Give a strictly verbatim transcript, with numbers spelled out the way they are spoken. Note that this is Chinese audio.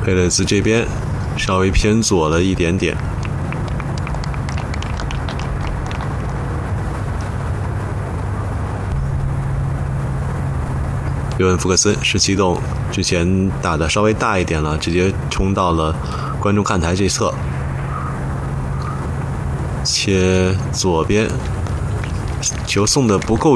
佩雷兹这边稍微偏左了一点点。尤文福克斯是机动，之前打的稍微大一点了，直接冲到了观众看台这侧，切左边，球送的不够